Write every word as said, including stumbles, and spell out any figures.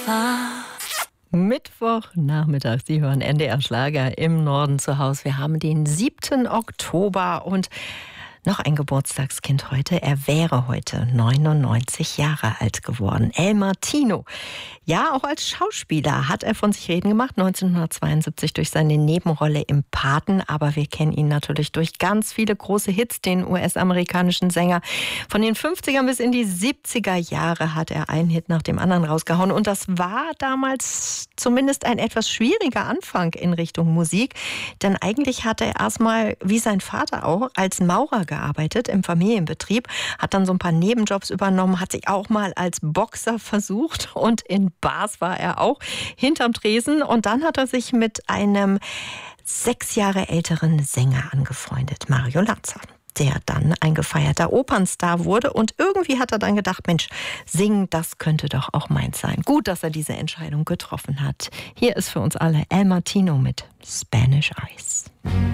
Mittwochnachmittag, Sie hören N D R Schlager im Norden zu Hause. Wir haben den siebten Oktober und noch ein Geburtstagskind heute. Er wäre heute neunundneunzig Jahre alt geworden. Elmar Tino. Ja, auch als Schauspieler hat er von sich reden gemacht, neunzehnhundertzweiundsiebzig durch seine Nebenrolle im Paten. Aber wir kennen ihn natürlich durch ganz viele große Hits, den U S-amerikanischen Sänger. Von den fünfzigern bis in die siebziger Jahre hat er einen Hit nach dem anderen rausgehauen. Und das war damals zumindest ein etwas schwieriger Anfang in Richtung Musik. Denn eigentlich hatte er erstmal, wie sein Vater auch, als Maurer gearbeitet im Familienbetrieb, hat dann so ein paar Nebenjobs übernommen, hat sich auch mal als Boxer versucht und in Bars war er auch hinterm Tresen und dann hat er sich mit einem sechs Jahre älteren Sänger angefreundet, Mario Lanza, der dann ein gefeierter Opernstar wurde und irgendwie hat er dann gedacht, Mensch, singen, das könnte doch auch meins sein. Gut, dass er diese Entscheidung getroffen hat. Hier ist für uns alle Elmar Tino mit Spanish Eyes.